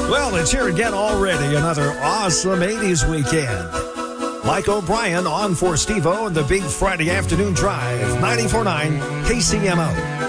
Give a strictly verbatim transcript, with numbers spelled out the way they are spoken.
Well, it's here again already. Another awesome eighties weekend. Mike O'Brien on for Steve-O and the big Friday afternoon drive. ninety-four point nine K C M O.